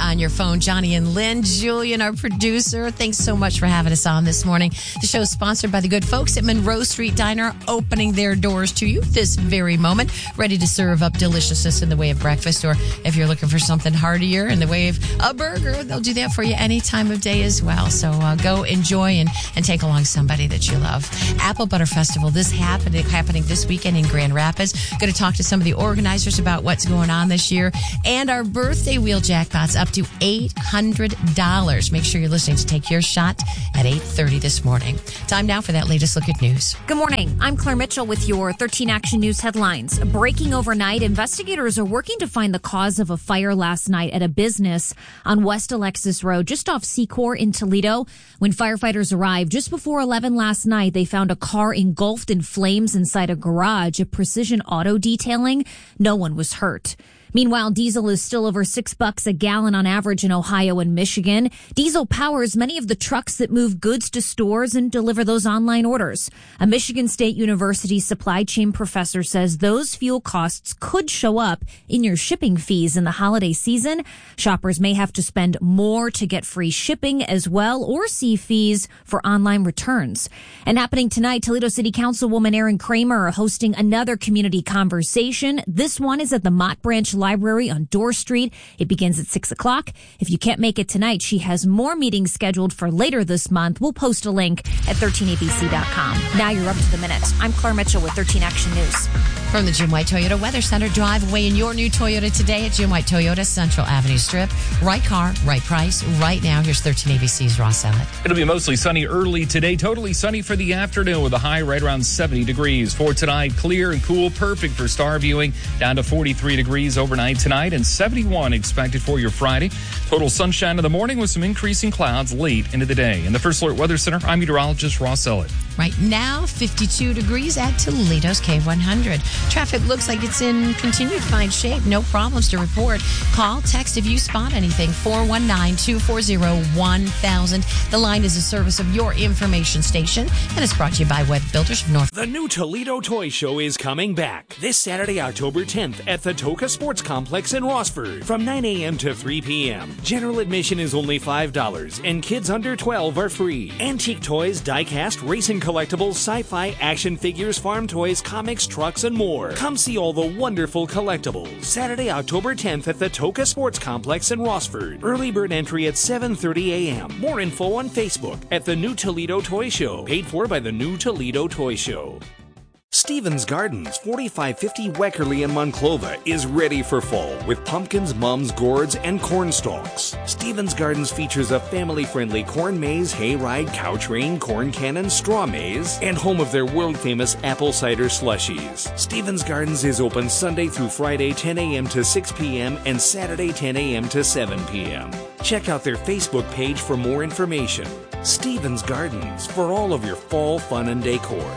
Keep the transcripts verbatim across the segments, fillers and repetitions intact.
on your phone. Johnny and Lynn, Julian, our producer. Thanks so much for having us on this morning. The show is sponsored by the good folks at Monroe Street Diner, opening their doors to you this very moment, ready to serve up deliciousness in the way of breakfast, or if you're looking for something heartier in the way of a burger, they'll do that for you any time of day as well. So uh, go enjoy and, and take along somebody that you love. Apple Butter Festival, this happening, happening this weekend in Grand Rapids. Going to talk to some of the organizers about what's going on this year. And our birthday wheel jackpot's up to eight hundred dollars. Make sure you're listening to take your shot at eight thirty this morning. Time now for that latest look at news. Good morning. I'm Claire Mitchell with your thirteen Action News headlines. Breaking overnight, investigators are working to find the cause of a fire last night at a business on West Alexis Road, just off Secor in Toledo. When firefighters arrived just before eleven last night, they found a car engulfed in flames inside a garage of Precision Auto Detailing. No one was hurt. Meanwhile, diesel is still over six bucks a gallon on average in Ohio and Michigan. Diesel powers many of the trucks that move goods to stores and deliver those online orders. A Michigan State University supply chain professor says those fuel costs could show up in your shipping fees in the holiday season. Shoppers may have to spend more to get free shipping as well, or see fees for online returns. And happening tonight, Toledo City Councilwoman Erin Kramer hosting another community conversation. This one is at the Mott Branch Library on Dorr Street. It begins at six o'clock. If you can't make it tonight, she has more meetings scheduled for later this month. We'll post a link at thirteen A B C dot com. Now you're up to the minute. I'm Claire Mitchell with thirteen Action News. From the Jim White Toyota Weather Center, drive away in your new Toyota today at Jim White Toyota Central Avenue Strip. Right car, right price, right now. Here's thirteen A B C's Ross Ellett. It'll be mostly sunny early today, totally sunny for the afternoon with a high right around seventy degrees. For tonight, clear and cool, perfect for star viewing, down to forty-three degrees overnight tonight and seventy-one expected for your Friday. Total sunshine in the morning with some increasing clouds late into the day. In the First Alert Weather Center, I'm meteorologist Ross Ellett. Right now, fifty-two degrees at Toledo's K one hundred. Traffic looks like it's in continued fine shape. No problems to report. Call, text if you spot anything. four one nine, two four zero, one thousand. The line is a service of your information station, and it's brought to you by Web Builders of North. The new Toledo Toy Show is coming back this Saturday, October tenth at the Toca Sports Complex in Rossford from nine a.m. to three p.m. General admission is only five dollars, and kids under twelve are free. Antique toys, die-cast, racing collectibles, sci-fi, action figures, farm toys, comics, trucks, and more. Come see all the wonderful collectibles. Saturday, October tenth at the Toca Sports Complex in Rossford. Early bird entry at seven thirty a.m. More info on Facebook at the New Toledo Toy Show. Paid for by the New Toledo Toy Show. Stevens Gardens, forty-five fifty Weckerly in Monclova, is ready for fall with pumpkins, mums, gourds, and corn stalks. Stevens Gardens features a family-friendly corn maze, hayride, cow train, corn cannon, straw maze, and home of their world-famous apple cider slushies. Stevens Gardens is open Sunday through Friday, ten a.m. to six p.m. and Saturday, ten a.m. to seven p.m. Check out their Facebook page for more information. Stevens Gardens, for all of your fall fun and decor.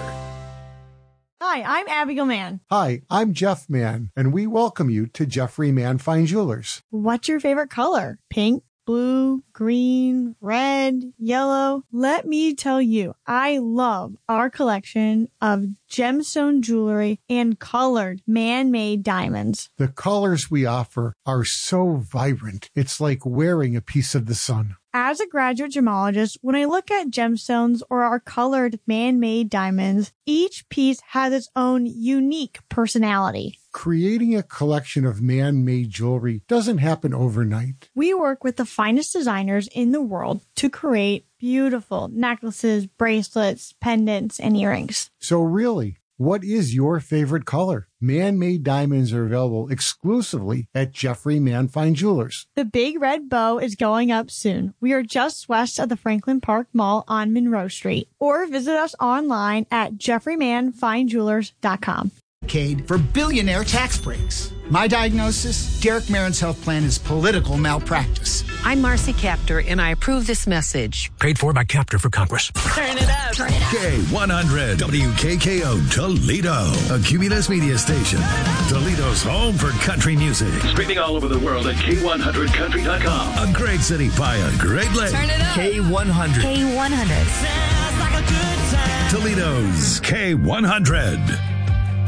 Hi, I'm Abigail Mann. Hi, I'm Jeff Mann, and we welcome you to Jeffrey Mann Fine Jewelers. What's your favorite color? Pink, blue, green, red, yellow? Let me tell you, I love our collection of gemstone jewelry and colored man-made diamonds. The colors we offer are so vibrant, it's like wearing a piece of the sun. As a graduate gemologist, when I look at gemstones or our colored man-made diamonds, each piece has its own unique personality. Creating a collection of man-made jewelry doesn't happen overnight. We work with the finest designers in the world to create beautiful necklaces, bracelets, pendants, and earrings. So really, what is your favorite color? Man-made diamonds are available exclusively at Jeffrey Mann Fine Jewelers. The big red bow is going up soon. We are just west of the Franklin Park Mall on Monroe Street. Or visit us online at jeffrey mann fine jewelers dot com. Cade for billionaire tax breaks. My diagnosis, Derek Marin's health plan is political malpractice. I'm Marcy Captor, and I approve this message. Paid for by Captor for Congress. Turn it up. Turn it up. K one hundred W K K O Toledo, a Cumulus media station. Toledo's home for country music. Streaming all over the world at K one hundred country dot com. A great city by a great lake. Turn it up. K one hundred. K one hundred. Toledo's K one hundred.